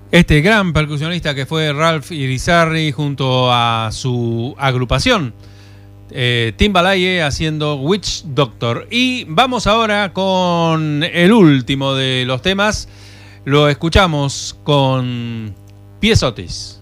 Este gran percusionista que fue Ralph Irizarry junto a su agrupación Timbalaye haciendo Witch Doctor. Y vamos ahora con el último de los temas. Lo escuchamos con Pies Otis.